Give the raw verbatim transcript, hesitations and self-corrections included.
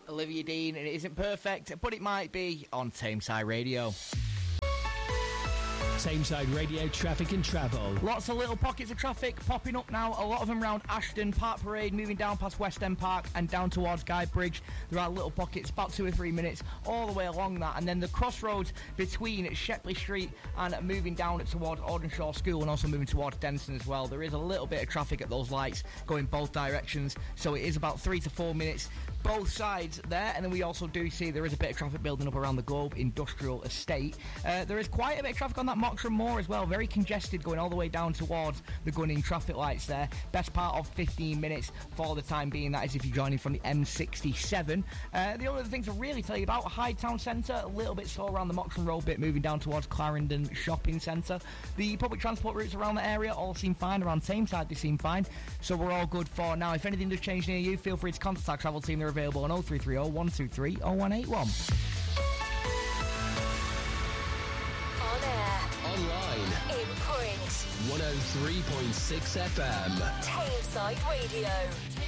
Olivia Dean, and it isn't perfect, but it might be on Tameside Radio. Tameside Radio traffic and travel. Lots of little pockets of traffic popping up now. A lot of them around Ashton, Park Parade, moving down past West End Park and down towards Guy Bridge. There are little pockets, about two or three minutes, all the way along that. And then the crossroads between Shepley Street and moving down towards Audenshaw School and also moving towards Denson as well. There is a little bit of traffic at those lights going both directions. So it is about three to four minutes both sides there. And then we also do see there is a bit of traffic building up around the Globe Industrial Estate. Uh, there is quite a bit of traffic on that Moxham Moor as well, very congested going all the way down towards the Gunning traffic lights there. Best part of fifteen minutes for the time being, that is if you're joining from the M sixty-seven. Uh, the only other thing to really tell you about, Hyde Town Centre, a little bit slow around the Moxham Road bit, moving down towards Clarendon Shopping Centre. The public transport routes around the area all seem fine, around Tameside they seem fine, so we're all good for now. If anything does change near you, feel free to contact our travel team. They're available on oh three three oh, one two three, oh one eight one. Online. In print. one oh three point six F M. Tameside Radio.